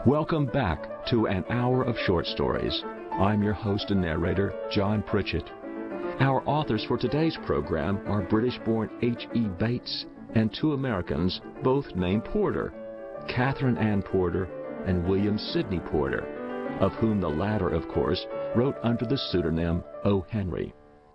Welcome back to An Hour of Short Stories. I'm your host and narrator, John Pritchett. Our authors for today's program are British-born H.E. Bates and two Americans, both named Porter, Catherine Ann Porter and William Sidney Porter, of whom the latter, of course, wrote under the pseudonym O. Henry.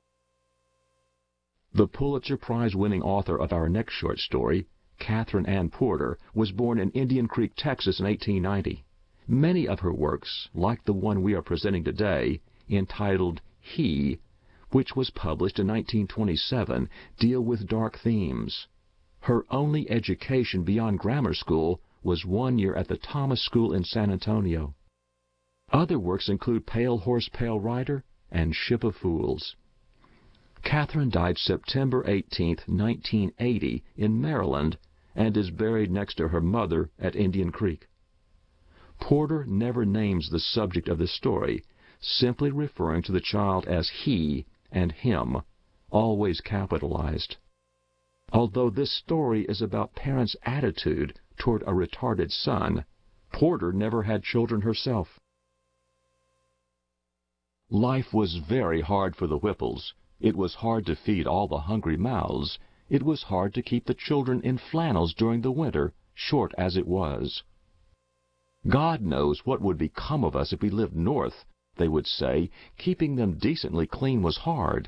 The Pulitzer Prize-winning author of our next short story, Catherine Ann Porter, was born in Indian Creek, Texas in 1890. Many of her works, like the one we are presenting today, entitled He, which was published in 1927, deal with dark themes. Her only education beyond grammar school was 1 year at the Thomas School in San Antonio. Other works include Pale Horse, Pale Rider and Ship of Fools. Catherine died September 18, 1980, in Maryland, and is buried next to her mother at Indian Creek. Porter never names the subject of the story, simply referring to the child as he and him, always capitalized. Although this story is about parents' attitude toward a retarded son, Porter never had children herself. Life was very hard for the Whipples. It was hard to feed all the hungry mouths. It was hard to keep the children in flannels during the winter, short as it was. God knows what would become of us if we lived north, they would say. Keeping them decently clean was hard.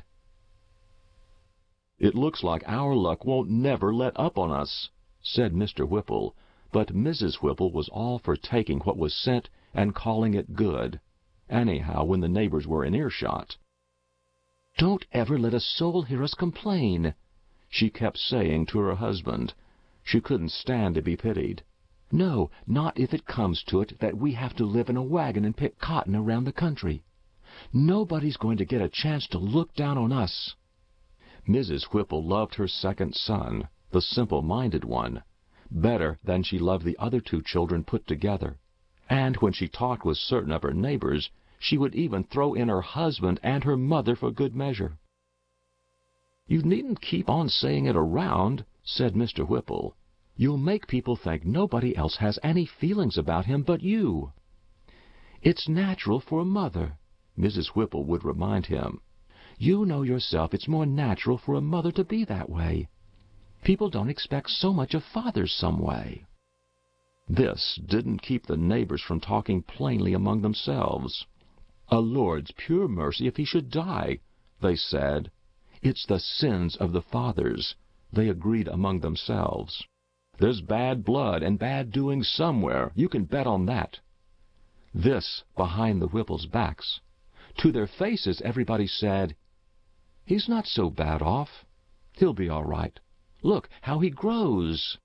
It looks like our luck won't never let up on us, said Mr. Whipple, but Mrs. Whipple was all for taking what was sent and calling it good, anyhow when the neighbors were in earshot. Don't ever let a soul hear us complain, she kept saying to her husband. She couldn't stand to be pitied. No, not if it comes to it that we have to live in a wagon and pick cotton around the country. Nobody's going to get a chance to look down on us. Mrs. Whipple loved her second son, the simple-minded one, better than she loved the other two children put together. And when she talked with certain of her neighbors, she would even throw in her husband and her mother for good measure. You needn't keep on saying it around, said Mr. Whipple. You'll make people think nobody else has any feelings about him but you. It's natural for a mother, Mrs. Whipple would remind him. You know yourself it's more natural for a mother to be that way. People don't expect so much of fathers some way. This didn't keep the neighbors from talking plainly among themselves. A Lord's pure mercy if he should die, they said. It's the sins of the fathers, they agreed among themselves. There's bad blood and bad doings somewhere, you can bet on that. This behind the Whipples' backs. To their faces everybody said, He's not so bad off. He'll be all right. Look how he grows.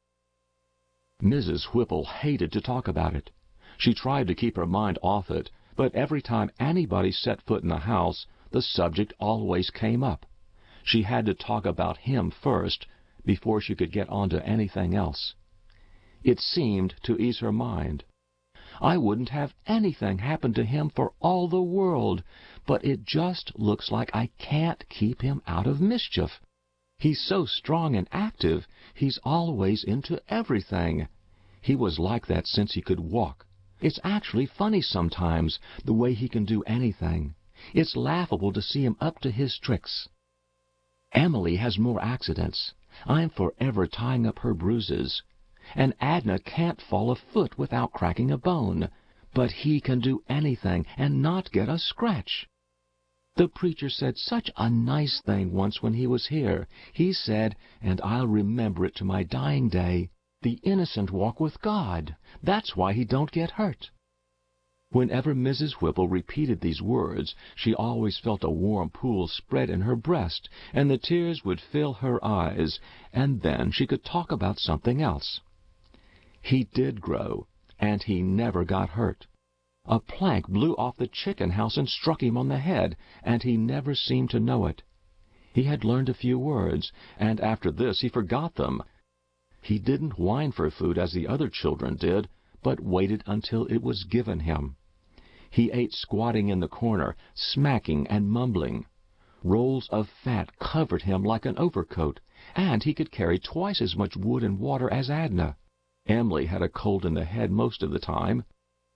Mrs. Whipple hated to talk about it. She tried to keep her mind off it, but every time anybody set foot in the house, the subject always came up. She had to talk about him first, before she could get on to anything else. It seemed to ease her mind. I wouldn't have anything happen to him for all the world, but it just looks like I can't keep him out of mischief. He's so strong and active, he's always into everything. He was like that since he could walk. It's actually funny sometimes, the way he can do anything. It's laughable to see him up to his tricks. Emily has more accidents. I'm forever tying up her bruises. And Adna can't fall a foot without cracking a bone. But he can do anything and not get a scratch. The preacher said such a nice thing once when he was here. He said, and I'll remember it to my dying day, the innocent walk with God. That's why he don't get hurt. Whenever Mrs. Whipple repeated these words, she always felt a warm pool spread in her breast, and the tears would fill her eyes, and then she could talk about something else. He did grow, and he never got hurt. A plank blew off the chicken house and struck him on the head, and he never seemed to know it. He had learned a few words, and after this he forgot them. He didn't whine for food as the other children did, but waited until it was given him. He ate squatting in the corner, smacking and mumbling. Rolls of fat covered him like an overcoat, and he could carry twice as much wood and water as Adna. Emily had a cold in the head most of the time.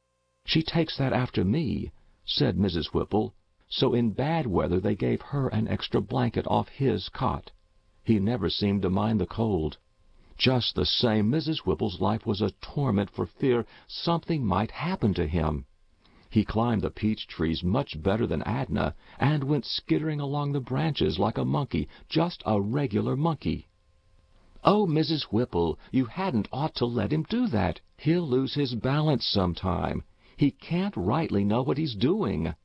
"She takes that after me," said Mrs. Whipple, so in bad weather they gave her an extra blanket off his cot. He never seemed to mind the cold. Just the same, Mrs. Whipple's life was a torment for fear something might happen to him. He climbed the peach trees much better than Adnah, and went skittering along the branches like a monkey, just a regular monkey. "Oh, Mrs. Whipple, you hadn't ought to let him do that. He'll lose his balance sometime. He can't rightly know what he's doing."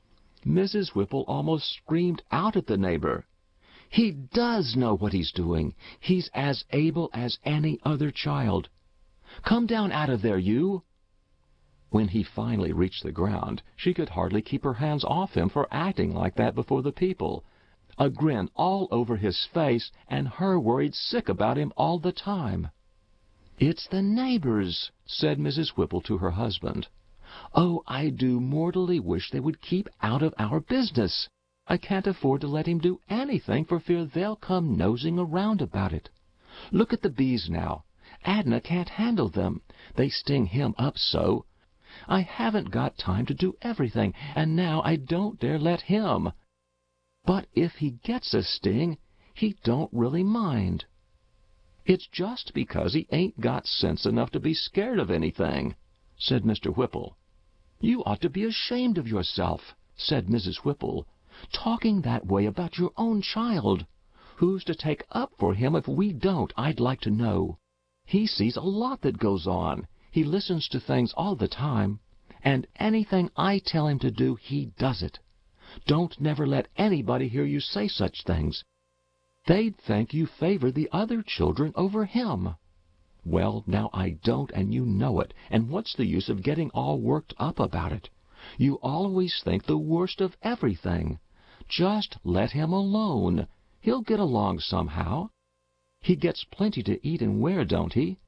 Mrs. Whipple almost screamed out at the neighbor. "He does know what he's doing. He's as able as any other child. Come down out of there, you!" When he finally reached the ground, she could hardly keep her hands off him for acting like that before the people. A grin all over his face, and her worried sick about him all the time. "It's the neighbors," said Mrs. Whipple to her husband. "Oh, I do mortally wish they would keep out of our business. I can't afford to let him do anything for fear they'll come nosing around about it. Look at the bees now. Adnah can't handle them. They sting him up so. I haven't got time to do everything, and now I don't dare let him. But if he gets a sting, he don't really mind. It's just because he ain't got sense enough to be scared of anything," said Mr. Whipple. "You ought to be ashamed of yourself," said Mrs. Whipple, "talking that way about your own child. Who's to take up for him if we don't, I'd like to know? He sees a lot that goes on. He listens to things all the time, and anything I tell him to do, he does it. Don't never let anybody hear you say such things. They'd think you favor the other children over him. Well, now I don't, and you know it, and what's the use of getting all worked up about it? You always think the worst of everything. Just let him alone. He'll get along somehow. He gets plenty to eat and wear, don't he?"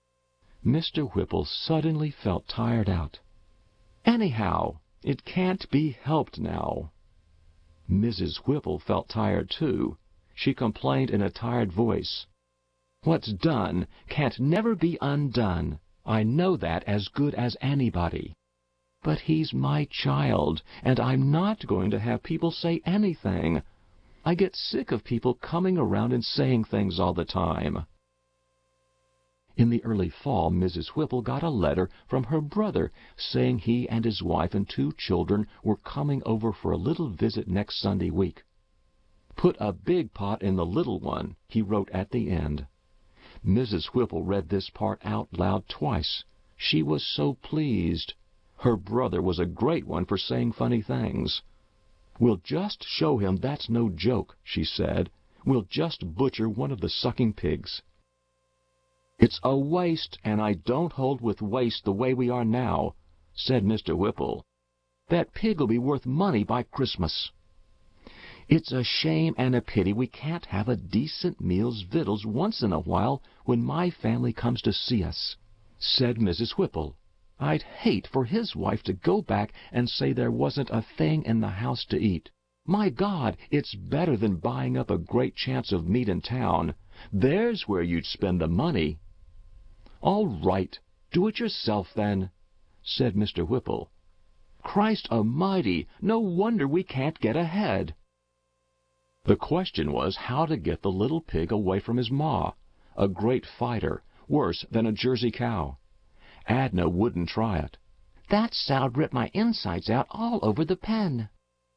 Mr. Whipple suddenly felt tired out. "Anyhow, it can't be helped now." Mrs. Whipple felt tired, too. She complained in a tired voice. "What's done can't never be undone. I know that as good as anybody. But he's my child, and I'm not going to have people say anything. I get sick of people coming around and saying things all the time." In the early fall, Mrs. Whipple got a letter from her brother saying he and his wife and 2 children were coming over for a little visit next Sunday week. "Put a big pot in the little one," he wrote at the end. Mrs. Whipple read this part out loud twice. She was so pleased. Her brother was a great one for saying funny things. "We'll just show him that's no joke," she said. "We'll just butcher one of the sucking pigs." "It's a waste, and I don't hold with waste the way we are now," said Mr. Whipple. "That pig'll be worth money by Christmas." "It's a shame and a pity we can't have a decent meal's victuals once in a while when my family comes to see us," said Mrs. Whipple. "I'd hate for his wife to go back and say there wasn't a thing in the house to eat. My God, it's better than buying up a great chance of meat in town. There's where you'd spend the money." "All right, do it yourself then," said Mr. Whipple. "Christ Almighty, no wonder we can't get ahead." The question was how to get the little pig away from his ma, a great fighter, worse than a Jersey cow. Adnah wouldn't try it. "That sow'd rip my insides out all over the pen."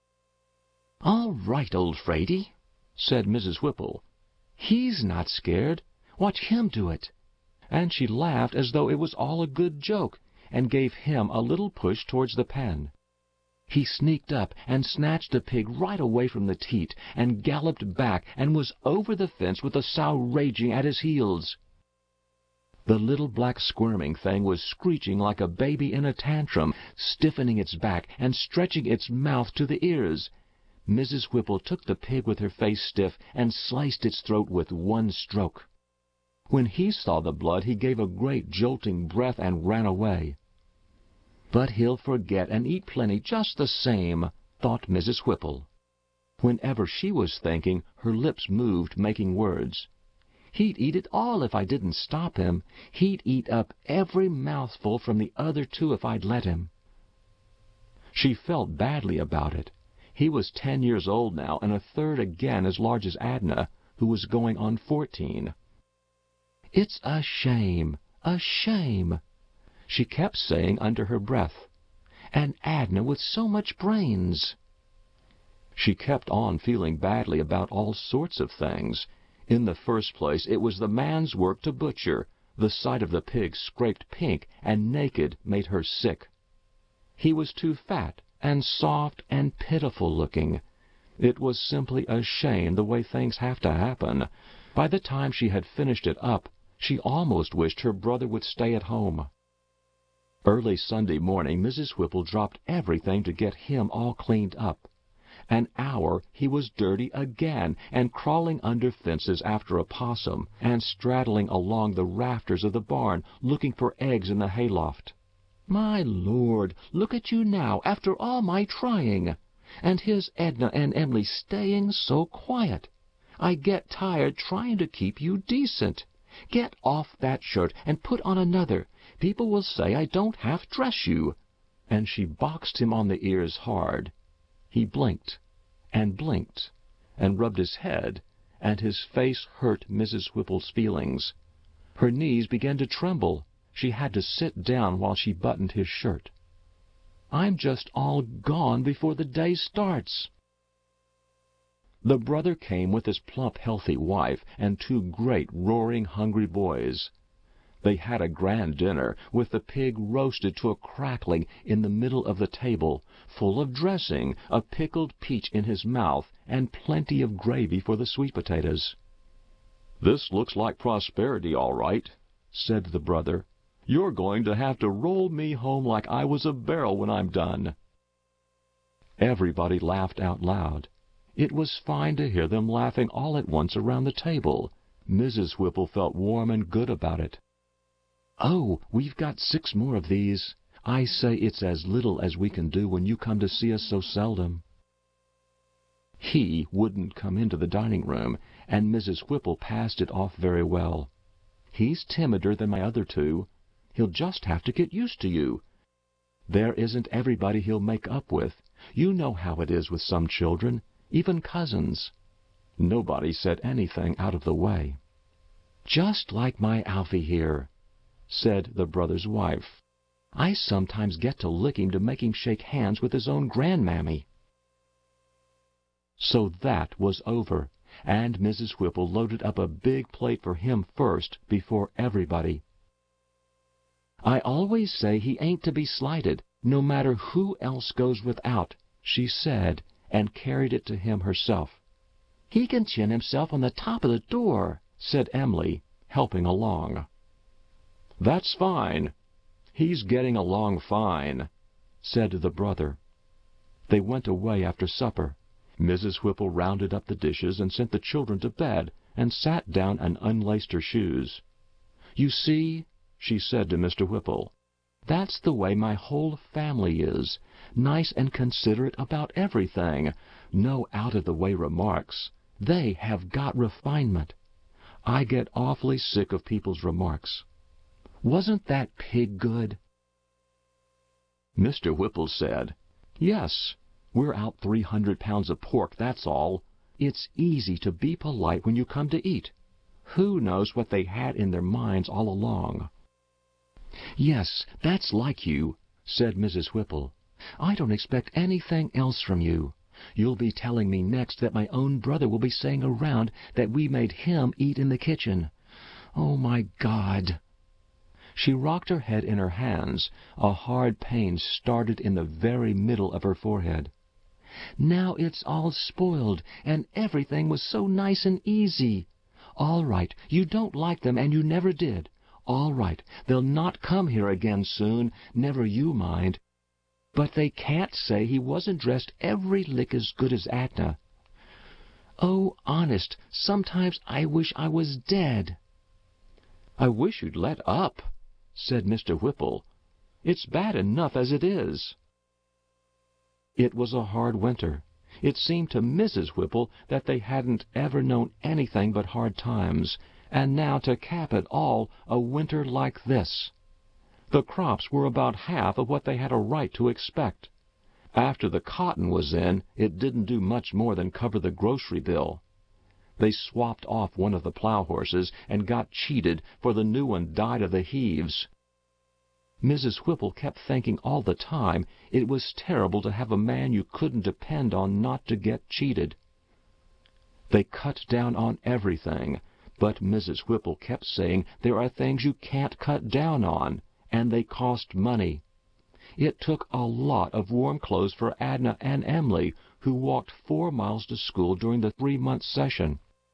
"All right, old Fraidy," said Mrs. Whipple. "He's not scared. Watch him do it." And she laughed as though it was all a good joke, and gave him a little push towards the pen. He sneaked up and snatched the pig right away from the teat, and galloped back and was over the fence with the sow raging at his heels. The little black squirming thing was screeching like a baby in a tantrum, stiffening its back and stretching its mouth to the ears. Mrs. Whipple took the pig with her face stiff and sliced its throat with one stroke. When he saw the blood, he gave a great jolting breath and ran away. "But he'll forget and eat plenty just the same," thought Mrs. Whipple. Whenever she was thinking, her lips moved, making words. "He'd eat it all if I didn't stop him. He'd eat up every mouthful from the other 2 if I'd let him. She felt badly about it. He was 10 years old now, and a third again as large as Adnah, who was going on 14. "It's a shame, a shame," she kept saying under her breath. "And Adnah with so much brains." She kept on feeling badly about all sorts of things. In the first place, it was the man's work to butcher. The sight of the pig scraped pink and naked made her sick. He was too fat and soft and pitiful looking. It was simply a shame the way things have to happen. By the time she had finished it up, she almost wished her brother would stay at home. Early Sunday morning, Mrs. Whipple dropped everything to get him all cleaned up. An hour he was dirty again, and crawling under fences after a possum, and straddling along the rafters of the barn, looking for eggs in the hayloft. "My Lord, look at you now, after all my trying! And his Edna and Emily staying so quiet. I get tired trying to keep you decent. Get off that shirt and put on another. People will say I don't half-dress you." And she boxed him on the ears hard. He blinked and blinked and rubbed his head, and his face hurt Mrs. Whipple's feelings. Her knees began to tremble. She had to sit down while she buttoned his shirt. "I'm just all gone before the day starts." The brother came with his plump, healthy wife and 2 great, roaring, hungry boys. They had a grand dinner, with the pig roasted to a crackling in the middle of the table, full of dressing, a pickled peach in his mouth, and plenty of gravy for the sweet potatoes. "This looks like prosperity, all right," said the brother. "You're going to have to roll me home like I was a barrel when I'm done." Everybody laughed out loud. It was fine to hear them laughing all at once around the table. Mrs. Whipple felt warm and good about it. "Oh, we've got 6 more of these. I say it's as little as we can do when you come to see us so seldom." He wouldn't come into the dining room, and Mrs. Whipple passed it off very well. "He's timider than my other 2. He'll just have to get used to you. There isn't everybody he'll make up with. You know how it is with some children, even cousins." Nobody said anything out of the way. "Just like my Alfie here," said the brother's wife. "I sometimes get to lick him to make him shake hands with his own grandmammy." So that was over, and Mrs. Whipple loaded up a big plate for him first, before everybody. "I always say he ain't to be slighted, no matter who else goes without," she said, and carried it to him herself. "He can chin himself on the top of the door," said Emily, helping along. "That's fine. He's getting along fine," said the brother. They went away after supper. Mrs. Whipple rounded up the dishes and sent the children to bed, and sat down and unlaced her shoes. "You see," she said to Mr. Whipple, "that's the way my whole family is, nice and considerate about everything, no out-of-the-way remarks. They have got refinement. I get awfully sick of people's remarks. Wasn't that pig good?" Mr. Whipple said, "Yes, we're out 300 pounds of pork, that's all. It's easy to be polite when you come to eat. Who knows what they had in their minds all along?" "Yes, that's like you," said Mrs. Whipple. "I don't expect anything else from you. You'll be telling me next that my own brother will be saying around that we made him eat in the kitchen. Oh, my God!" She rocked her head in her hands. A hard pain started in the very middle of her forehead. "Now it's all spoiled, and everything was so nice and easy. All right, you don't like them, and you never did. All right, they'll not come here again soon, never you mind. But they can't say he wasn't dressed every lick as good as Adnah. Oh, honest, sometimes I wish I was dead." "I wish you'd let up," said Mr. Whipple. "It's bad enough as it is." It was a hard winter. It seemed to Mrs. Whipple that they hadn't ever known anything but hard times, and now to cap it all, a winter like this. The crops were about half of what they had a right to expect. After the cotton was in, it didn't do much more than cover the grocery bill. They swapped off one of the plow horses and got cheated, for the new one died of the heaves. Mrs. Whipple kept thinking all the time it was terrible to have a man you couldn't depend on not to get cheated. They cut down on everything, but Mrs. Whipple kept saying there are things you can't cut down on, and they cost money. It took a lot of warm clothes for Adna and Emily, who walked 4 miles to school during the 3-month session.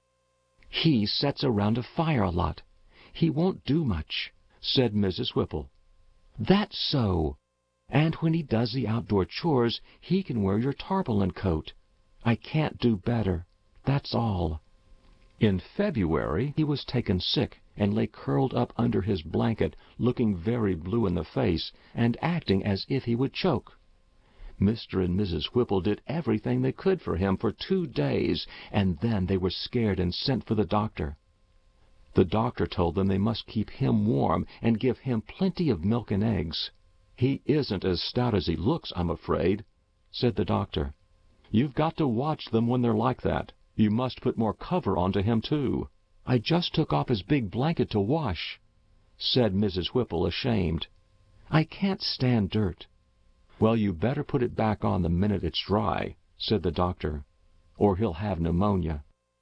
"He sits around a fire a lot. He won't do much," said Mrs. Whipple. "That's so. And when he does the outdoor chores, he can wear your tarpaulin coat. I can't do better. That's all." In February he was taken sick and lay curled up under his blanket, looking very blue in the face and acting as if he would choke. Mr. and Mrs. Whipple did everything they could for him for 2 days, and then they were scared and sent for the doctor. The doctor told them they must keep him warm and give him plenty of milk and eggs. "He isn't as stout as he looks, I'm afraid," said the doctor. "You've got to watch them when they're like that. You must put more cover onto him, too." "I just took off his big blanket to wash," said Mrs. Whipple, ashamed. "I can't stand dirt." "Well, you better put it back on the minute it's dry," said the doctor, "or he'll have pneumonia."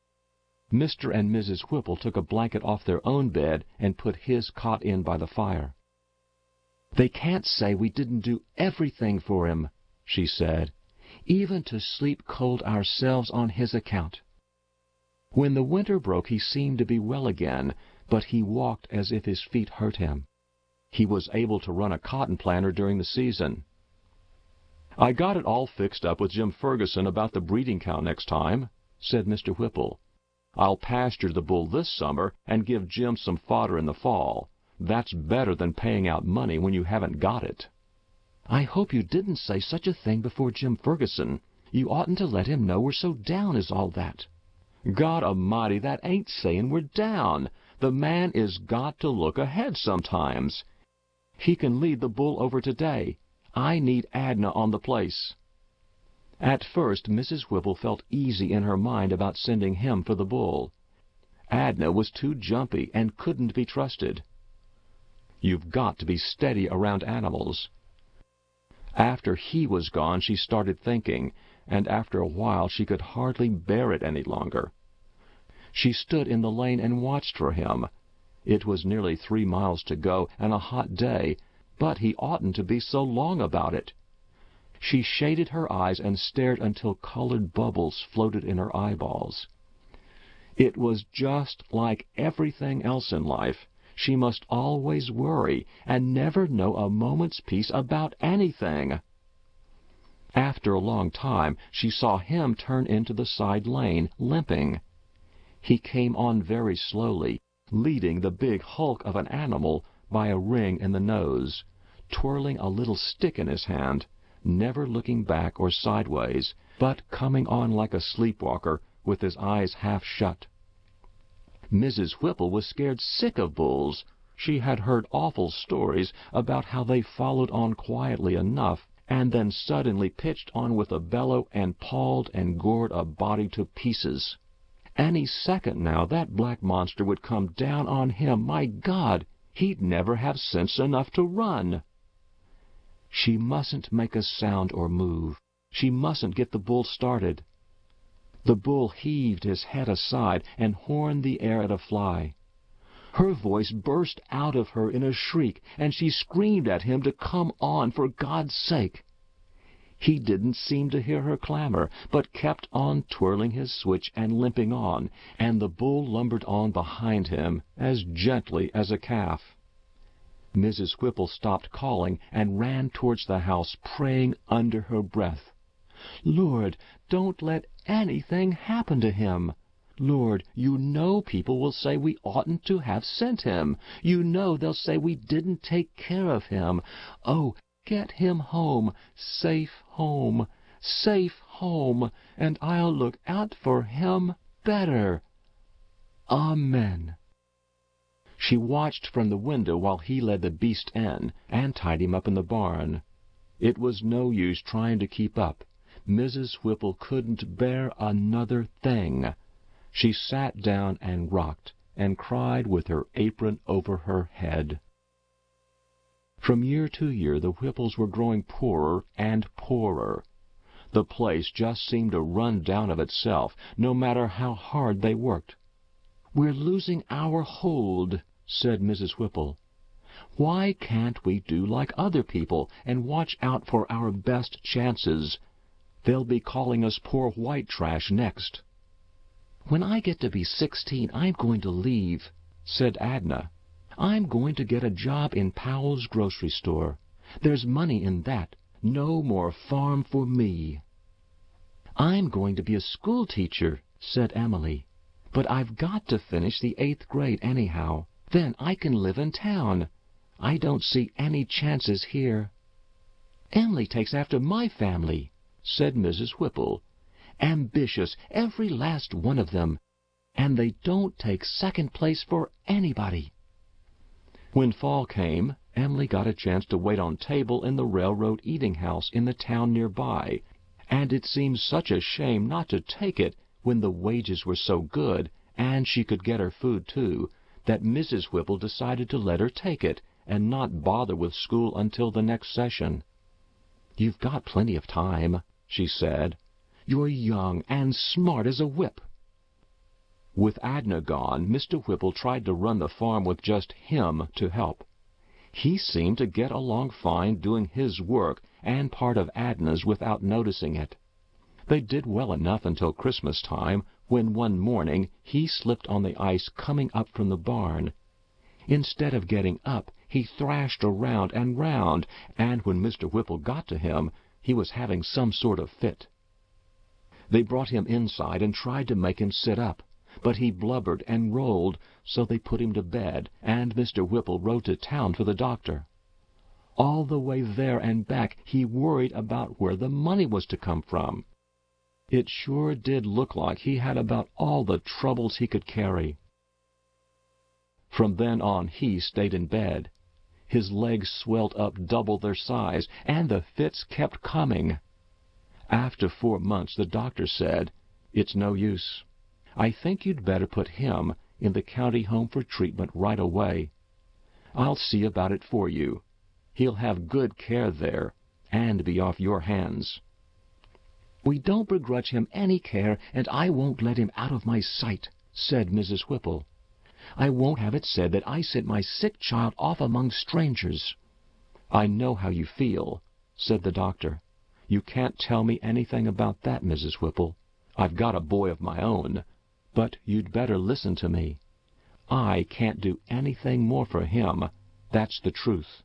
Mr. and Mrs. Whipple took a blanket off their own bed and put his cot in by the fire. "They can't say we didn't do everything for him," she said, "even to sleep cold ourselves on his account." When the winter broke he seemed to be well again, but he walked as if his feet hurt him. He was able to run a cotton planter during the season. "I got it all fixed up with Jim Ferguson about the breeding cow next time," said Mr. Whipple. "I'll pasture the bull this summer and give Jim some fodder in the fall. That's better than paying out money when you haven't got it." "I hope you didn't say such a thing before Jim Ferguson. You oughtn't to let him know we're so down as all that." "God Almighty, that ain't saying we're down. The man is got to look ahead sometimes. He can lead the bull over today. I need Adna on the place." At first Mrs. Whipple felt easy in her mind about sending him for the bull. Adna was too jumpy and couldn't be trusted. You've got to be steady around animals. After he was gone she started thinking, and after a while she could hardly bear it any longer. She stood in the lane and watched for him. It was nearly 3 miles to go and a hot day, but he oughtn't to be so long about it. She shaded her eyes and stared until colored bubbles floated in her eyeballs. It was just like everything else in life. She must always worry and never know a moment's peace about anything. After a long time she saw him turn into the side lane, limping. He came on very slowly, leading the big hulk of an animal by a ring in the nose, twirling a little stick in his hand, never looking back or sideways, but coming on like a sleepwalker with his eyes half shut. Mrs. Whipple was scared sick of bulls. She had heard awful stories about how they followed on quietly enough and then suddenly pitched on with a bellow and pawed and gored a body to pieces. Any second now that black monster would come down on him. My God, he'd never have sense enough to run. She mustn't make a sound or move. She mustn't get the bull started. The bull heaved his head aside and horned the air at a fly. Her voice burst out of her in a shriek, and she screamed at him to come on, for God's sake. He didn't seem to hear her clamor, but kept on twirling his switch and limping on, and the bull lumbered on behind him as gently as a calf. Mrs. Whipple stopped calling and ran towards the house, praying under her breath, "Lord, don't let anything happen to him. Lord, you know people will say we oughtn't to have sent him. You know they'll say we didn't take care of him. Oh, get him home, safe home, and I'll look out for him better. Amen." She watched from the window while he led the beast in and tied him up in the barn. It was no use trying to keep up. Mrs. Whipple couldn't bear another thing. She sat down and rocked and cried with her apron over her head. From year to year the Whipples were growing poorer and poorer. The place just seemed to run down of itself, no matter how hard they worked. "We're losing our hold," said Mrs. Whipple. "Why can't we do like other people and watch out for our best chances? They'll be calling us poor white trash next." "When I get to be 16, I'm going to leave," said Adnah. "I'm going to get a job in Powell's grocery store. There's money in that. No more farm for me." "I'm going to be a school teacher," said Emily. "But I've got to finish the 8th grade anyhow. Then I can live in town. I don't see any chances here." "Emily takes after my family," said Mrs. Whipple. "Ambitious, every last one of them. And they don't take second place for anybody." When fall came, Emily got a chance to wait on table in the railroad eating house in the town nearby, and it seemed such a shame not to take it when the wages were so good, and she could get her food too, that Mrs. Whipple decided to let her take it and not bother with school until the next session. "You've got plenty of time," she said. "You're young and smart as a whip." With Adnah gone, Mr. Whipple tried to run the farm with just him to help. He seemed to get along fine doing his work and part of Adnah's without noticing it. They did well enough until Christmas time, when one morning he slipped on the ice coming up from the barn. Instead of getting up, he thrashed around and round, and when Mr. Whipple got to him, he was having some sort of fit. They brought him inside and tried to make him sit up, but he blubbered and rolled, so they put him to bed, and Mr. Whipple rode to town for the doctor. All the way there and back he worried about where the money was to come from. It sure did look like he had about all the troubles he could carry. From then on he stayed in bed. His legs swelled up double their size, and the fits kept coming. After 4 months the doctor said, "It's no use. I think you'd better put him in the county home for treatment right away. I'll see about it for you. He'll have good care there, and be off your hands." "We don't begrudge him any care, and I won't let him out of my sight," said Mrs. Whipple. "I won't have it said that I sent my sick child off among strangers." "I know how you feel," said the doctor. "You can't tell me anything about that, Mrs. Whipple. I've got a boy of my own. But you'd better listen to me. I can't do anything more for him. That's the truth."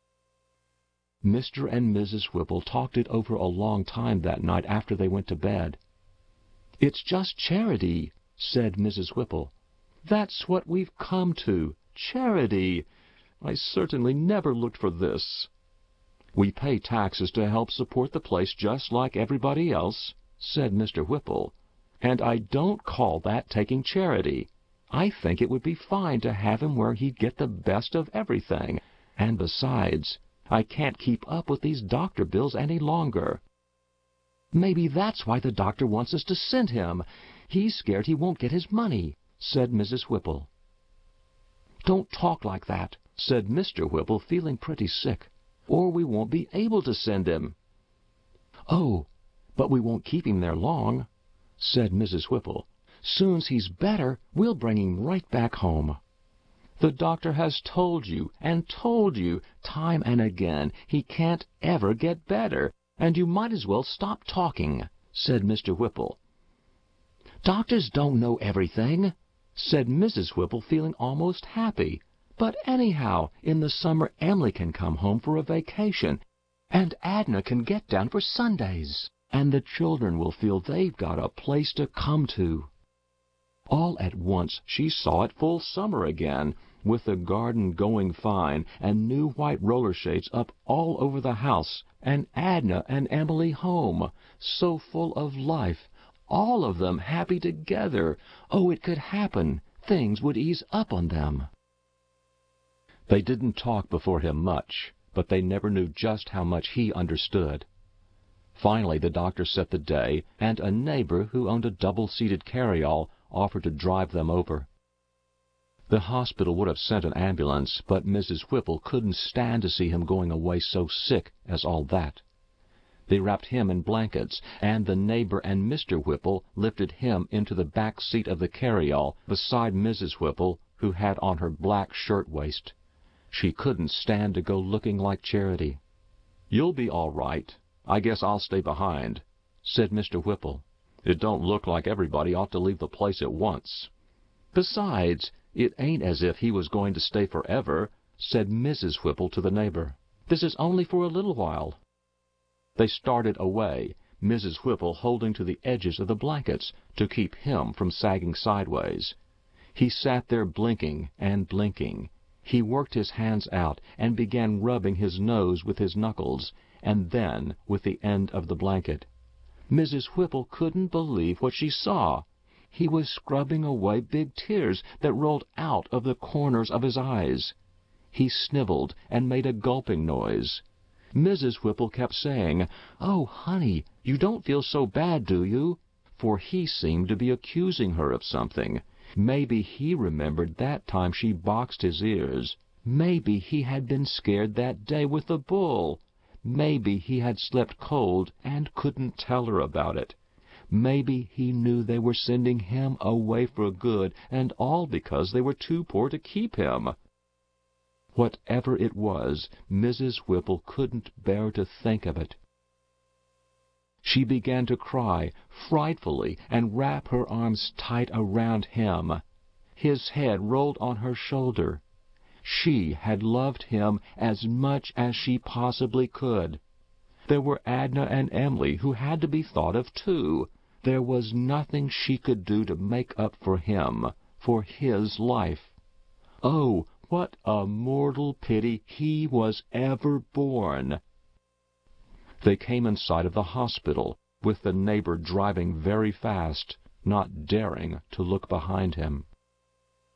Mr. and Mrs. Whipple talked it over a long time that night after they went to bed. "It's just charity," said Mrs. Whipple. "That's what we've come to. Charity. I certainly never looked for this." "We pay taxes to help support the place just like everybody else," said Mr. Whipple. "And I don't call that taking charity. I think it would be fine to have him where he'd get the best of everything. And besides, I can't keep up with these doctor bills any longer." "Maybe that's why the doctor wants us to send him. He's scared he won't get his money," said Mrs. Whipple. "Don't talk like that," said Mr. Whipple, feeling pretty sick, "or we won't be able to send him." "Oh, but we won't keep him there long," said Mrs. Whipple. "Soon's he's better, we'll bring him right back home." "The doctor has told you and told you time and again he can't ever get better, and you might as well stop talking," said Mr. Whipple. "Doctors don't know everything," said Mrs. Whipple, feeling almost happy. "But anyhow, in the summer Emily can come home for a vacation, and Adnah can get down for Sundays, and the children will feel they've got a place to come to." All at once she saw it full summer again, with the garden going fine, and new white roller shades up all over the house, and Adnah and Emily home, so full of life, all of them happy together. Oh, it could happen. Things would ease up on them. They didn't talk before him much, but they never knew just how much he understood. Finally, the doctor set the day, and a neighbor who owned a double-seated carryall offered to drive them over. The hospital would have sent an ambulance, but Mrs. Whipple couldn't stand to see him going away so sick as all that. They wrapped him in blankets, and the neighbor and Mr. Whipple lifted him into the back seat of the carryall beside Mrs. Whipple, who had on her black shirt-waist. She couldn't stand to go looking like Charity. "You'll be all right. I guess I'll stay behind," said Mr. Whipple. "It don't look like everybody ought to leave the place at once. Besides, it ain't as if he was going to stay forever," said Mrs. Whipple to the neighbor. "This is only for a little while." They started away, Mrs. Whipple holding to the edges of the blankets to keep him from sagging sideways. He sat there blinking and blinking. He worked his hands out and began rubbing his nose with his knuckles, and then with the end of the blanket. Mrs. Whipple couldn't believe what she saw. He was scrubbing away big tears that rolled out of the corners of his eyes. He sniveled and made a gulping noise. Mrs. Whipple kept saying, "Oh, honey, you don't feel so bad, do you?" For he seemed to be accusing her of something. Maybe he remembered that time she boxed his ears. Maybe he had been scared that day with the bull. Maybe he had slept cold and couldn't tell her about it. Maybe he knew they were sending him away for good, and all because they were too poor to keep him. Whatever it was, Mrs. Whipple couldn't bear to think of it. She began to cry frightfully and wrap her arms tight around him. His head rolled on her shoulder. She had loved him as much as she possibly could. There were Adna and Emily who had to be thought of too. There was nothing she could do to make up for him, for his life. Oh, what a mortal pity he was ever born! They came in sight of the hospital, with the neighbor driving very fast, not daring to look behind him.